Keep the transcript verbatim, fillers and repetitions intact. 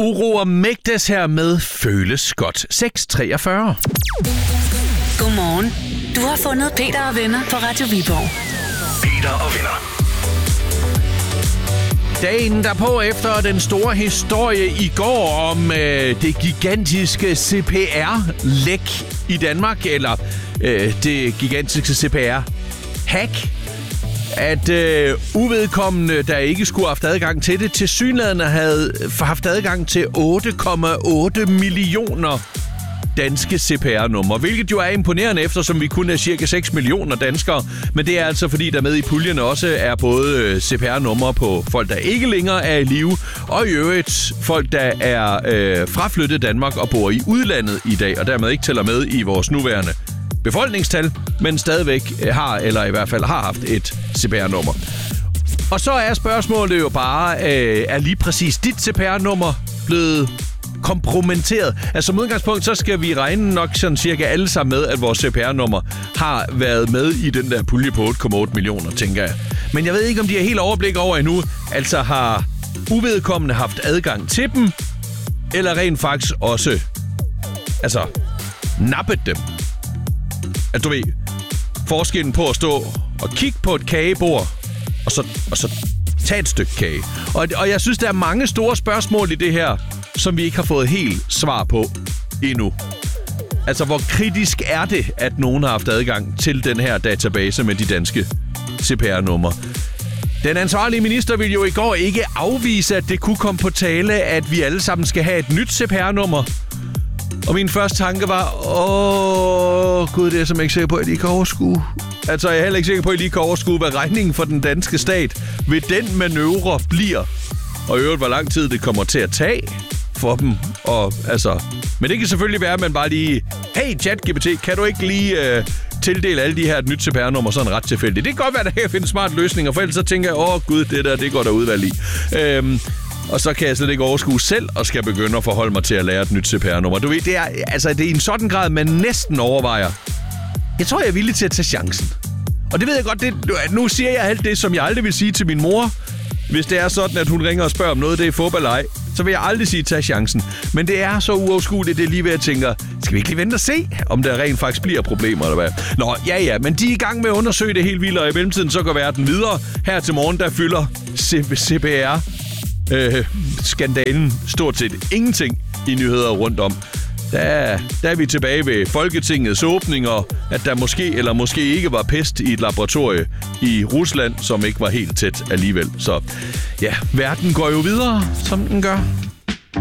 Uro og Mægtes her med Føles Godt. seks treogfyrre. Godmorgen. Du har fundet Peter og Venner på Radio Viborg. Peter og Venner. Dagen derpå efter den store historie i går om øh, det gigantiske C P R-læk i Danmark, eller øh, det gigantiske C P R-hack, at øh, uvedkommende, der ikke skulle have haft adgang til det, tilsyneladende havde haft adgang til otte komma otte millioner danske C P R-numre, hvilket jo er imponerende, eftersom vi kun er cirka seks millioner danskere. Men det er altså fordi, der med i puljen også er både C P R-numre på folk, der ikke længere er i live, og i øvrigt folk, der er øh, fraflyttet Danmark og bor i udlandet i dag, og dermed ikke tæller med i vores nuværende befolkningstal, men stadigvæk har, eller i hvert fald har haft et C P R-nummer. Og så er spørgsmålet jo bare, øh, er lige præcis dit C P R-nummer blevet kompromitteret? Altså som udgangspunkt, så skal vi regne nok sådan cirka alle sammen med, at vores C P R-nummer har været med i den der pulje på otte komma otte millioner, tænker jeg. Men jeg ved ikke, om de har helt overblik over endnu. Altså har uvedkommende haft adgang til dem, eller rent faktisk også altså nappet dem. Altså du ved, forskellen på at stå og kigge på et kagebord, og så, og så tage et stykke kage. Og, og jeg synes, der er mange store spørgsmål i det her, som vi ikke har fået helt svar på endnu. Altså, hvor kritisk er det, at nogen har haft adgang til den her database med de danske C P R-numre? Den ansvarlige minister ville jo i går ikke afvise, at det kunne komme på tale, at vi alle sammen skal have et nyt C P R-nummer. Og min første tanke var, åh, gud, det er som ikke sikker på, at I kan overskue. Altså, jeg er heller ikke sikker på, at I kan overskue, hvad regningen for den danske stat ved den manøvre bliver. Og i øvrigt, hvor lang tid det kommer til at tage for dem. Og, altså, men det kan selvfølgelig være, at man bare lige, hey ChatGPT, kan du ikke lige øh, tildele alle de her et nyt C P R-nummer sådan ret tilfældigt? Det kan godt være, at der kan finde smart løsninger, for ellers så tænker jeg, åh gud, det der, det går der udvalg i. Øhm, og så kan jeg slet ikke overskue selv, og skal begynde at forholde mig til at lære et nyt C P R-nummer. Du ved, det er, altså, det er i en sådan grad, man næsten overvejer. Jeg tror, jeg er villig til at tage chancen. Og det ved jeg godt, det, nu siger jeg alt det, som jeg aldrig vil sige til min mor. Hvis det er sådan, at hun ringer og spørger om noget, det er fodbold eller ej, så vil jeg aldrig sige, tag chancen. Men det er så uoverskueligt, det er lige ved at tænke, skal vi ikke lige vente og se, om der rent faktisk bliver problemer, eller hvad? Nå, ja ja, men de er i gang med at undersøge det helt vildt, og i mellemtiden så går verden videre. Her til morgen, der fylder C P R-skandalen øh, stort set ingenting i nyheder rundt om. Der, der er vi tilbage ved Folketingets åbning, og at der måske eller måske ikke var pest i et laboratorie i Rusland, som ikke var helt tæt alligevel. Så ja, verden går jo videre, som den gør.